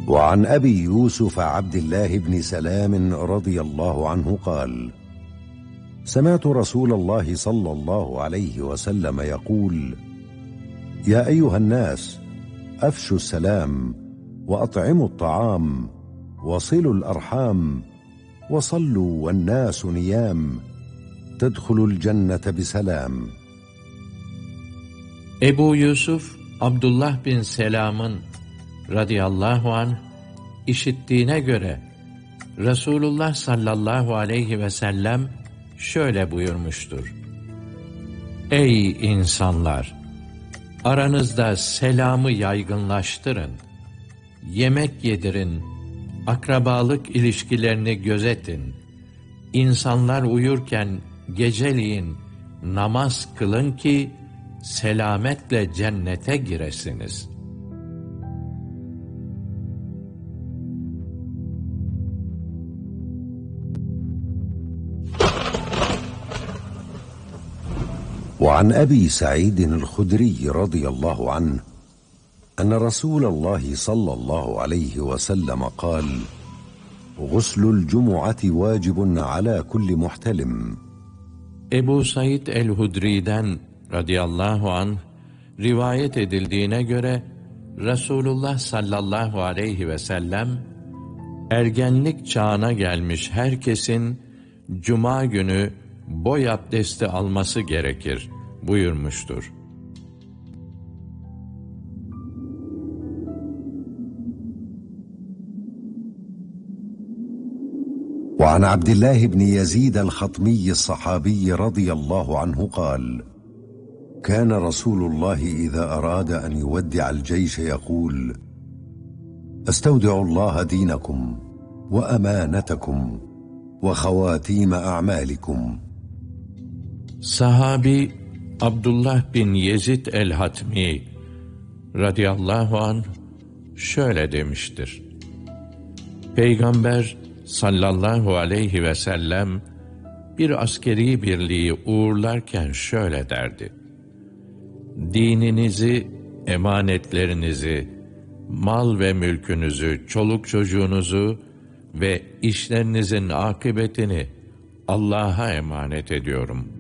وعن أبي يوسف عبد الله بن سلام رضي الله عنه قال: سمعت رسول الله صلى الله عليه وسلم يقول: يا أيها الناس، أفشوا السلام، وأطعموا الطعام، وصلوا الأرحام، وصلوا والناس نيام، تدخلوا الجنة بسلام. Ebu Yusuf, Abdullah bin Selam'ın radıyallahu anh işittiğine göre Resulullah sallallahu aleyhi ve sellem şöyle buyurmuştur: Ey insanlar! Aranızda selamı yaygınlaştırın, yemek yedirin, akrabalık ilişkilerini gözetin, insanlar uyurken geceliğin namaz kılın ki selametle cennete giresiniz. وعن أبي سعيد الخدري رضي الله عنه أن رسول الله صلى الله عليه وسلم قال: غسل الجمعة واجب على كل محتلم. Ebu Said el-Hudri'den radıyallahu anh rivayet edildiğine göre Resulullah sallallahu aleyhi ve sellem ergenlik çağına gelmiş herkesin cuma günü boy abdesti alması gerekir buyurmuştur. وعن عبد الله بن يزيد الخطمي الصحابي رضي الله عنه قال: كان رسول الله إذا أراد أن يودع الجيش يقول: أستودع الله دينكم وأمانتكم وخواتيم أعمالكم. Sahabi Abdullah bin Yezid el-Hatmi radıyallahu anh şöyle demiştir: Peygamber sallallahu aleyhi ve sellem bir askeri birliği uğurlarken şöyle derdi: Dininizi, emanetlerinizi, mal ve mülkünüzü, çoluk çocuğunuzu ve işlerinizin akıbetini Allah'a emanet ediyorum.